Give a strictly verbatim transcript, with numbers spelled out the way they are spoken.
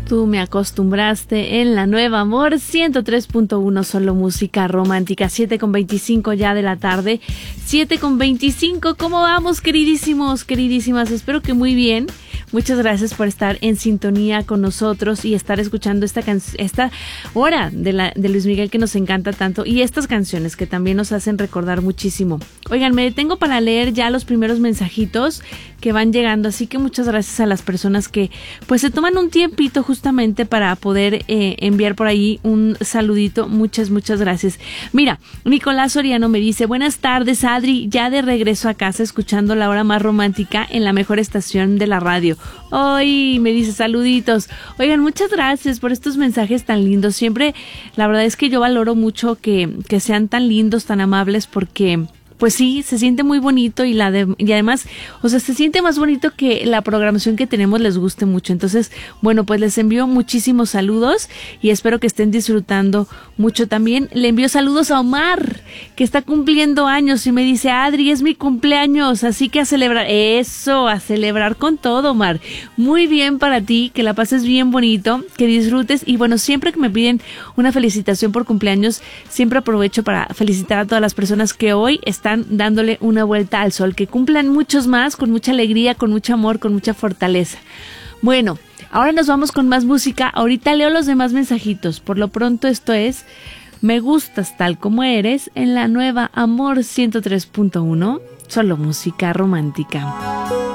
Tú me acostumbraste en la nueva Amor ciento tres punto uno, solo música romántica. Siete con veinticinco ya de la tarde. Siete con veinticinco. ¿Cómo vamos, queridísimos, queridísimas? Espero que muy bien. Muchas gracias por estar en sintonía con nosotros y estar escuchando esta can- esta hora de, la, de Luis Miguel que nos encanta tanto, y estas canciones que también nos hacen recordar muchísimo. Oigan, me detengo para leer ya los primeros mensajitos que van llegando, así que muchas gracias a las personas que pues se toman un tiempito justamente para poder eh, enviar por ahí un saludito. Muchas, muchas gracias. Mira, Nicolás Soriano me dice: buenas tardes, Adri, ya de regreso a casa escuchando la hora más romántica en la mejor estación de la radio. Hoy me dice saluditos. Oigan, muchas gracias por estos mensajes tan lindos. Siempre, la verdad es que yo valoro mucho que, que sean tan lindos, tan amables, porque pues sí, se siente muy bonito y la de, y además, o sea, se siente más bonito que la programación que tenemos les guste mucho. Entonces, bueno, pues les envío muchísimos saludos y espero que estén disfrutando mucho también. Le envío saludos a Omar, que está cumpliendo años, y me dice: Adri, es mi cumpleaños, así que a celebrar. Eso, a celebrar con todo, Omar. Muy bien para ti, que la pases bien bonito, que disfrutes. Y bueno, siempre que me piden una felicitación por cumpleaños, siempre aprovecho para felicitar a todas las personas que hoy están están dándole una vuelta al sol, que cumplan muchos más, con mucha alegría, con mucho amor, con mucha fortaleza. Bueno, ahora nos vamos con más música. Ahorita leo los demás mensajitos. Por lo pronto, esto es Me Gustas Tal Como Eres en la nueva Amor ciento tres punto uno, solo música romántica.